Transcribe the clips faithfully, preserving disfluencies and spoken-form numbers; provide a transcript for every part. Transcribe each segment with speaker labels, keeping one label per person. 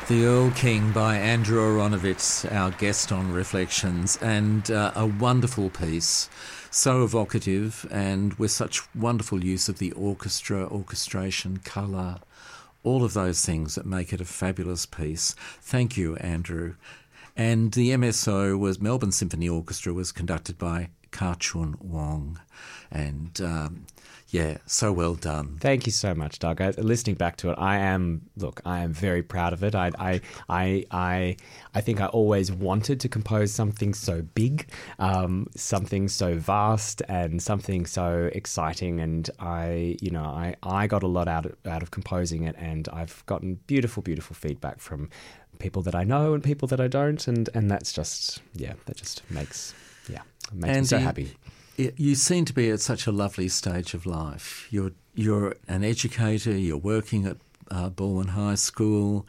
Speaker 1: The Earl King by Andrew Aronowitz, our guest on Reflections, and uh, a wonderful piece, so evocative and with such wonderful use of the orchestra, orchestration, colour, all of those things that make it a fabulous piece. Thank you, Andrew. And the M S O was Melbourne Symphony Orchestra, was conducted by Ka-Chun Wong, and um, yeah, so well done.
Speaker 2: Thank you so much, Doug. I, listening back to it, I am look, I am very proud of it. I, I, I, I, I think I always wanted to compose something so big, um, something so vast, and something so exciting. And I, you know, I, I got a lot out of, out of composing it, and I've gotten beautiful, beautiful feedback from people that I know and people that I don't, and and that's just yeah, that just makes yeah, makes
Speaker 1: and
Speaker 2: me so
Speaker 1: you,
Speaker 2: happy.
Speaker 1: You seem to be at such a lovely stage of life. You're you're an educator. You're working at uh, Balwyn High School.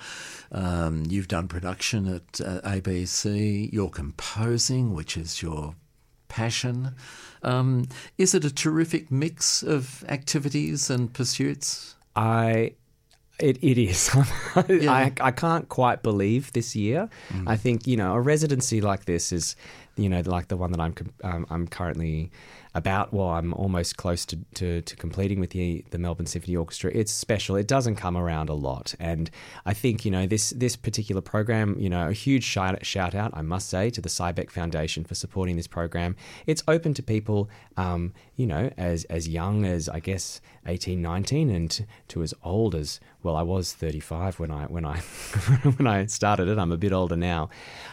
Speaker 1: Um, you've done production at uh, A B C. You're composing, which is your passion. Um, is it a terrific mix of activities and pursuits?
Speaker 2: I. It it is.
Speaker 1: Yeah.
Speaker 2: I I can't quite believe this year. Mm. I think, you know, a residency like this is, you know, like the one that I'm um, I'm currently about. Well, I'm almost close to, to, to completing with the the Melbourne Symphony Orchestra. It's special. It doesn't come around a lot, and I think, you know, this this particular program, you know, a huge shout shout out, I must say, to the Cybeck Foundation for supporting this program. It's open to people, um, you know, as as young as I guess eighteen, nineteen, and to, to as old as, well, I was thirty-five when I when I when I started it. I'm a bit older now.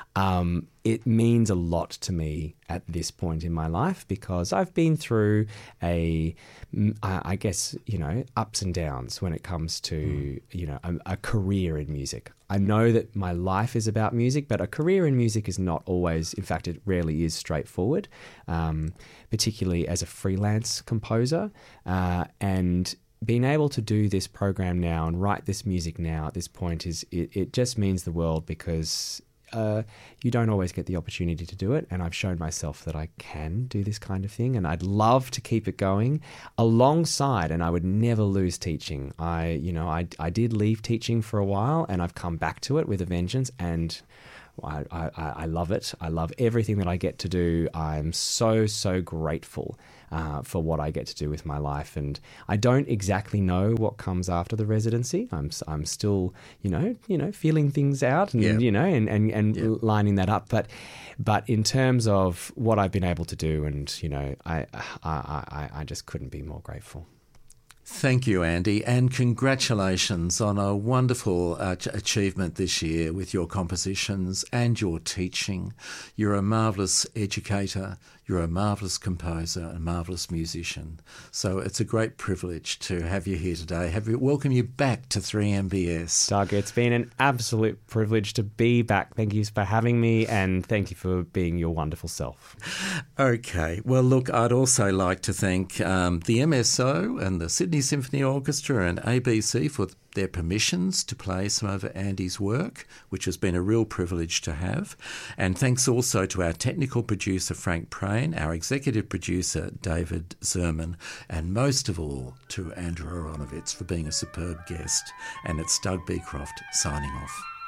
Speaker 2: Um, it means a lot to me at this point in my life because I've been through a, I guess, you know, ups and downs when it comes to, mm. you know, a, a career in music. I know that my life is about music, but a career in music is not always, in fact, it rarely is straightforward, um, particularly as a freelance composer. Uh, and being able to do this program now and write this music now at this point is, it, it just means the world because Uh, you don't always get the opportunity to do it, and I've shown myself that I can do this kind of thing, and I'd love to keep it going alongside, and I would never lose teaching. I, you know, I, I did leave teaching for a while, and I've come back to it with a vengeance, and I, I, I love it. I love everything that I get to do. I'm so, so grateful uh, for what I get to do with my life. And I don't exactly know what comes after the residency. I'm I'm still, you know, you know, feeling things out and,
Speaker 1: yeah.
Speaker 2: you know, and, and, and
Speaker 1: yeah.
Speaker 2: lining that up. But but in terms of what I've been able to do, and, you know, I I, I, I just couldn't be more grateful.
Speaker 1: Thank you, Andy, and congratulations on a wonderful uh, achievement this year with your compositions and your teaching. You're a marvellous educator, you're a marvellous composer, a marvellous musician. So it's a great privilege to have you here today, have you, welcome you back to three M B S.
Speaker 2: Doug, it's been an absolute privilege to be back. Thank you for having me, and thank you for being your wonderful self.
Speaker 1: Okay, well, look, I'd also like to thank um, the M S O and the Sydney Symphony Orchestra and A B C for their permissions to play some of Andy's work, which has been a real privilege to have. And thanks also to our technical producer, Frank Prain, our executive producer, David Zerman, and most of all to Andrew Aronowitz for being a superb guest. And it's Doug Beecroft signing off.